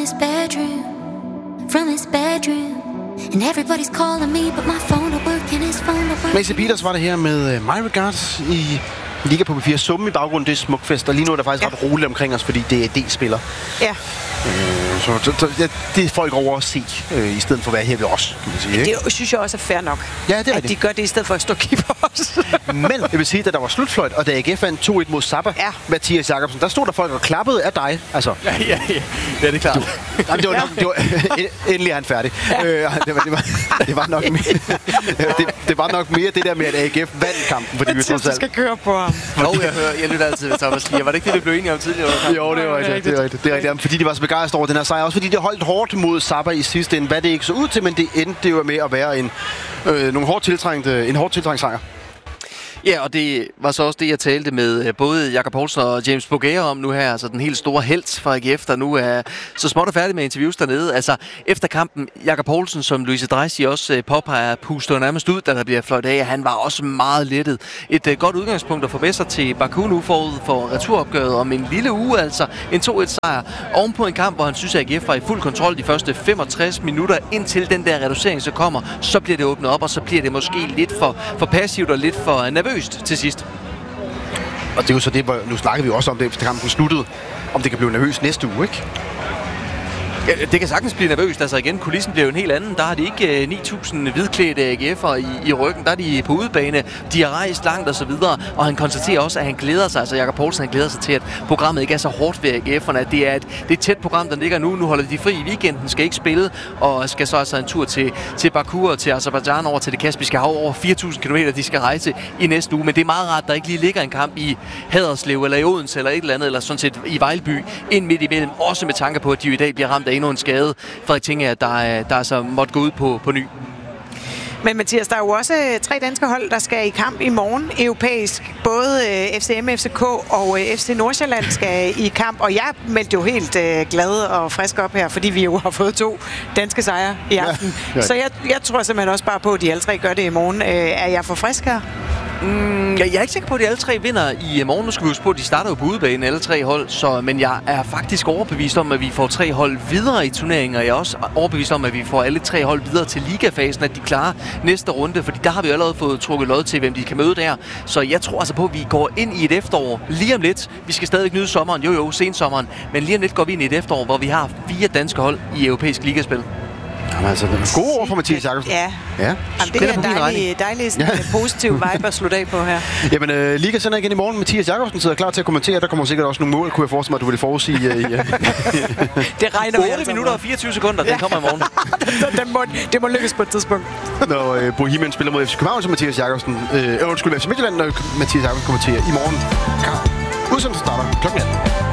And everybody's calling me, but my phone don't work and his phone don't work. Macy Peters var det her med My Regards i Liga på P4. Summen i baggrunden, det er Smukfest, og lige nu er der faktisk ret roligt omkring os, fordi det er D-spiller. Ja. Så det er folk over at se, i stedet for at være her ved os, kan man sige. Ikke? Det synes jeg også er fair nok, ja, det er at de gør det i stedet for at stå og kigge på os. Men jeg vil sige, da der var slutfløjt, og da AGF vandt 2-1 mod Zappa, Mathias Jakobsen, der stod der folk og klappede af dig. Altså. Ja, det er klart. Det var endelig er han færdig. Det var nok mere det der med, at AGF vandt kampen, fordi vi trods alt skal køre på ham. Jeg lytter altid ved Thomas Lier. Var det ikke det, vi blev enige om tidligere? Jo, det var rigtigt. Fordi de var så begejstrede over den her sejr. Også fordi det holdt hårdt mod Zappa i sidste ende. Hvad det ikke så ud til, men det endte jo med at være en hårdt tiltrængt sejr. Ja, og det var så også det, jeg talte med både Jakob Poulsen og James Bogaer om nu her. Altså den helt store helt fra AGF, der nu er så småt og færdig med interviews dernede. Altså efter kampen, Jakob Poulsen, som Louise Dreisig også påpeger, puster nærmest ud, da der bliver fløjt af. Han var også meget lettet. Et godt udgangspunkt at få med sig til Baku nu forud for returopgøret om en lille uge. Altså en 2-1-sejr ovenpå en kamp, hvor han synes, at AGF var i fuld kontrol de første 65 minutter. Indtil den der reducering så kommer, så bliver det åbnet op, og så bliver det måske lidt for passivt og lidt for nervøst til sidst. Og det er jo så det, nu snakker vi også om det, efter kampen sluttede, om det kan blive nervøst næste uge, ikke? Ja, det kan sagtens blive nervøst. Altså igen, kulissen bliver jo en helt anden. Der har de ikke 9.000 hvidklædte AGF'ere i ryggen. Der er de på udebane. De har rejst langt og så videre. Og han konstaterer også, at han glæder sig. Altså Jakob Poulsen, han glæder sig til, at programmet ikke er så hårdt ved AGF'erne. At det er et tæt program, der ligger nu. Nu holder de fri i weekenden, skal ikke spille. Og skal så altså en tur til Baku og til Aserbajdsjan over til det Kaspiske Hav. Over 4.000 km, de skal rejse i næste uge. Men det er meget rart, der ikke lige ligger en kamp i Haderslev eller i Odense eller et eller andet. Eller sådan set i Vejlby. Ind midt imellem. Også med tanke på, at de i dag bliver ramt af endnu en skade. Frederik Tinge, der altså måtte gå ud på ny. Men Mathias, der er jo også 3 danske hold, der skal i kamp i morgen europæisk. Både FCM, FCK og FC Nordsjælland skal i kamp. Og jeg meldte jo helt glad og frisk op her, fordi vi jo har fået 2 danske sejre i aften. Ja. Så jeg tror simpelthen også bare på, at de alle 3 gør det i morgen. Er jeg for frisk her? Jeg er ikke sikker på, at de alle 3 vinder i morgen. Nu skal vi huske på, at de starter jo på udebane, alle 3 hold. Men jeg er faktisk overbevist om, at vi får 3 hold videre i turneringen. Og jeg er også overbevist om, at vi får alle 3 hold videre til ligafasen, at de klarer næste runde. Fordi der har vi jo allerede fået trukket lod til, hvem de kan møde der. Så jeg tror altså på, at vi går ind i et efterår lige om lidt. Vi skal stadig nyde sommeren, jo, sensommeren. Men lige om lidt går vi ind i et efterår, hvor vi har 4 danske hold i europæisk ligaspil. Jamen altså, gode ord for Mathias Jakobsen. Ja. Jamen, det er en dejlig positiv vibe at slutte af på her. Jamen, Liga sender igen i morgen. Mathias Jakobsen sidder klar til at kommentere. Der kommer sikkert også nogle mål, kunne jeg forestille mig, at du ville forudsige. Det regner 8 minutter og 24 sekunder, den kommer i morgen. Det må lykkes på et tidspunkt. Når Bohemian spiller mod FC København, så Mathias Jakobsen, FC Midtjylland, når Mathias Jakobsen kommenterer i morgen. Udsendelsen starter klokken 18.